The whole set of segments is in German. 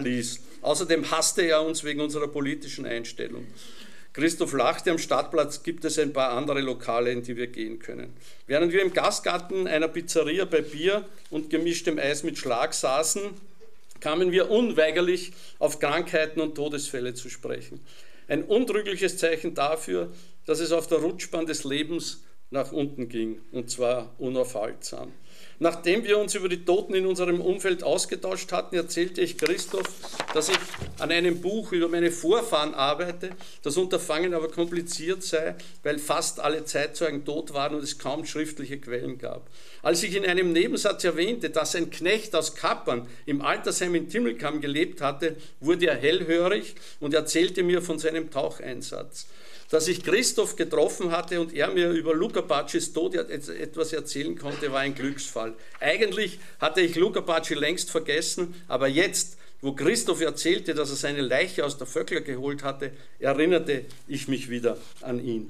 Lokal ließ. Außerdem hasste er uns wegen unserer politischen Einstellung. Christoph lachte, am Stadtplatz gibt es ein paar andere Lokale, in die wir gehen können. Während wir im Gastgarten einer Pizzeria bei Bier und gemischtem Eis mit Schlag saßen, kamen wir unweigerlich auf Krankheiten und Todesfälle zu sprechen. Ein untrügliches Zeichen dafür, dass es auf der Rutschbahn des Lebens nach unten ging, und zwar unaufhaltsam. Nachdem wir uns über die Toten in unserem Umfeld ausgetauscht hatten, erzählte ich Christoph, dass ich an einem Buch über meine Vorfahren arbeite, das Unterfangen aber kompliziert sei, weil fast alle Zeitzeugen tot waren und es kaum schriftliche Quellen gab. Als ich in einem Nebensatz erwähnte, dass ein Knecht aus Kappern im Altersheim in Timmelkamm gelebt hatte, wurde er hellhörig und erzählte mir von seinem Taucheinsatz. Dass ich Christoph getroffen hatte und er mir über Luca Baccis Tod etwas erzählen konnte, war ein Glücksfall. Eigentlich hatte ich Luca Bacci längst vergessen, aber jetzt, wo Christoph erzählte, dass er seine Leiche aus der Vöckler geholt hatte, erinnerte ich mich wieder an ihn.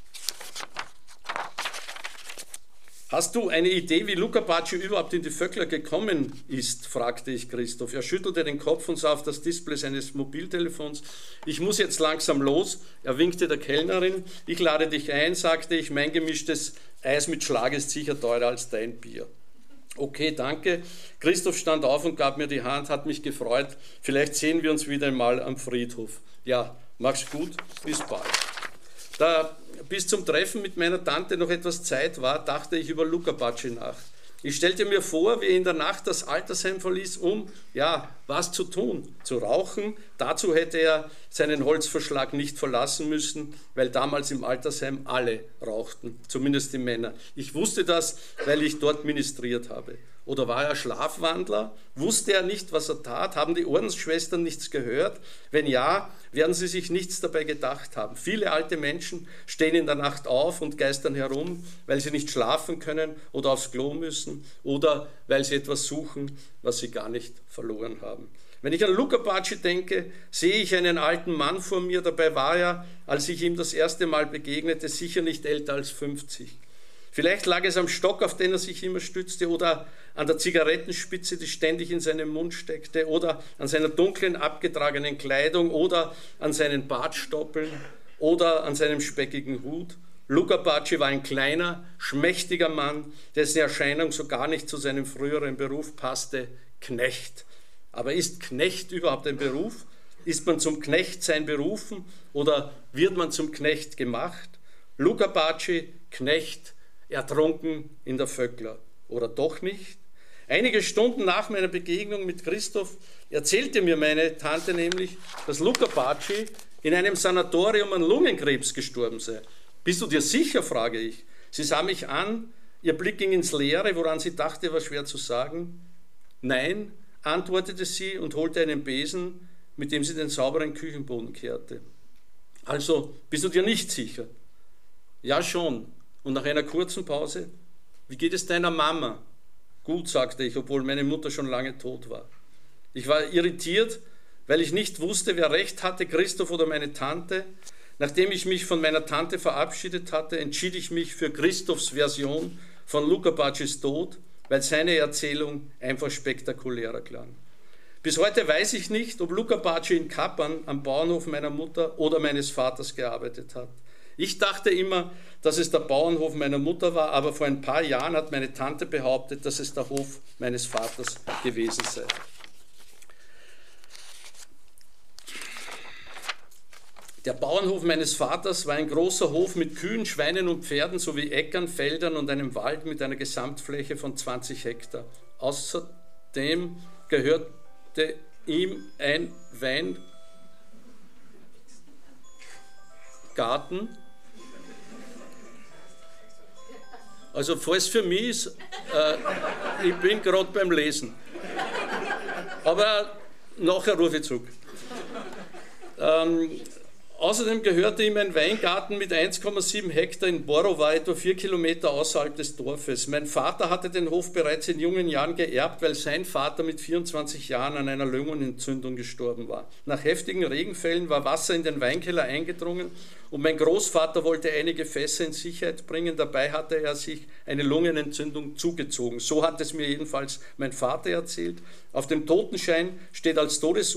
Hast du eine Idee, wie Luca Bacci überhaupt in die Vöckler gekommen ist? Fragte ich Christoph. Er schüttelte den Kopf und sah auf das Display seines Mobiltelefons. Ich muss jetzt langsam los. Er winkte der Kellnerin. Ich lade dich ein, sagte ich. Mein gemischtes Eis mit Schlag ist sicher teurer als dein Bier. Okay, danke. Christoph stand auf und gab mir die Hand, hat mich gefreut. Vielleicht sehen wir uns wieder einmal am Friedhof. Ja, mach's gut, bis bald. Da bis zum Treffen mit meiner Tante noch etwas Zeit war, dachte ich über Luca Bacci nach. Ich stellte mir vor, wie er in der Nacht das Altersheim verließ, um, was zu tun? Zu rauchen? Dazu hätte er seinen Holzverschlag nicht verlassen müssen, weil damals im Altersheim alle rauchten, zumindest die Männer. Ich wusste das, weil ich dort ministriert habe. Oder war er Schlafwandler? Wusste er nicht, was er tat? Haben die Ordensschwestern nichts gehört? Wenn ja, werden sie sich nichts dabei gedacht haben. Viele alte Menschen stehen in der Nacht auf und geistern herum, weil sie nicht schlafen können oder aufs Klo müssen oder weil sie etwas suchen, was sie gar nicht verloren haben. Wenn ich an Luca Bacci denke, sehe ich einen alten Mann vor mir. Dabei war er, als ich ihm das erste Mal begegnete, sicher nicht älter als 50. Vielleicht lag es am Stock, auf den er sich immer stützte, oder an der Zigarettenspitze, die ständig in seinem Mund steckte, oder an seiner dunklen, abgetragenen Kleidung, oder an seinen Bartstoppeln, oder an seinem speckigen Hut. Luca Bacci war ein kleiner, schmächtiger Mann, dessen Erscheinung so gar nicht zu seinem früheren Beruf passte, Knecht. Aber ist Knecht überhaupt ein Beruf? Ist man zum Knechtsein berufen oder wird man zum Knecht gemacht? Luca Bacci, Knecht, ertrunken in der Vöckler. Oder doch nicht? Einige Stunden nach meiner Begegnung mit Christoph erzählte mir meine Tante nämlich, dass Luca Bacci in einem Sanatorium an Lungenkrebs gestorben sei. Bist du dir sicher, frage ich. Sie sah mich an, ihr Blick ging ins Leere, woran sie dachte, war schwer zu sagen. Nein, antwortete sie und holte einen Besen, mit dem sie den sauberen Küchenboden kehrte. Also, bist du dir nicht sicher? Ja, schon. Und nach einer kurzen Pause, wie geht es deiner Mama? Gut, sagte ich, obwohl meine Mutter schon lange tot war. Ich war irritiert, weil ich nicht wusste, wer recht hatte, Christoph oder meine Tante. Nachdem ich mich von meiner Tante verabschiedet hatte, entschied ich mich für Christophs Version von Luca Baccis Tod, weil seine Erzählung einfach spektakulärer klang. Bis heute weiß ich nicht, ob Luca Bacci in Kappern am Bauernhof meiner Mutter oder meines Vaters gearbeitet hat. Ich dachte immer, dass es der Bauernhof meiner Mutter war, aber vor ein paar Jahren hat meine Tante behauptet, dass es der Hof meines Vaters gewesen sei. Der Bauernhof meines Vaters war ein großer Hof mit Kühen, Schweinen und Pferden sowie Äckern, Feldern und einem Wald mit einer Gesamtfläche von 20 Hektar. Außerdem gehörte ihm ein Weingarten. Also falls für mich ist, ich bin gerade beim Lesen. Aber nachher rufe ich zurück. Außerdem gehörte ihm ein Weingarten mit 1,7 Hektar in Borowa, etwa 4 Kilometer außerhalb des Dorfes. Mein Vater hatte den Hof bereits in jungen Jahren geerbt, weil sein Vater mit 24 Jahren an einer Lungenentzündung gestorben war. Nach heftigen Regenfällen war Wasser in den Weinkeller eingedrungen und mein Großvater wollte einige Fässer in Sicherheit bringen. Dabei hatte er sich eine Lungenentzündung zugezogen. So hat es mir jedenfalls mein Vater erzählt. Auf dem Totenschein steht als Todesursache